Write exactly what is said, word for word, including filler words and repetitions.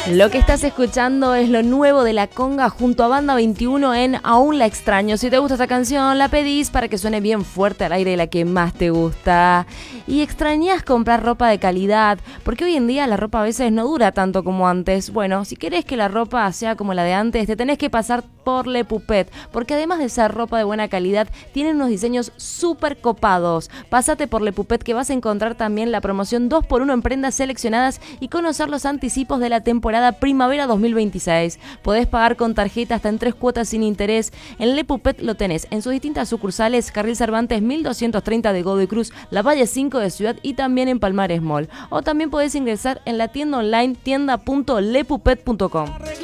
Lo que estás escuchando es lo nuevo de La Conga junto a Banda veintiuno en Aún la extraño. Si te gusta esta canción, la pedís para que suene bien fuerte al aire, la que más te gusta. Y extrañás comprar ropa de calidad, porque hoy en día la ropa a veces no dura tanto como antes. Bueno, si querés que la ropa sea como la de antes, te tenés que pasar por Le Puppet, porque además de ser ropa de buena calidad, tienen unos diseños súper copados. Pásate por Le Puppet, que vas a encontrar también la promoción dos por uno en prendas seleccionadas y conocer los anticipos de la temporada primavera dos mil veintiséis. Podés pagar con tarjeta hasta en tres cuotas sin interés. En Le Puppet lo tenés en sus distintas sucursales: Carril Cervantes mil doscientos treinta de Godoy Cruz, La Valle cinco de Ciudad y también en Palmares Mall. O también podés ingresar en la tienda online tienda punto le puppet punto com.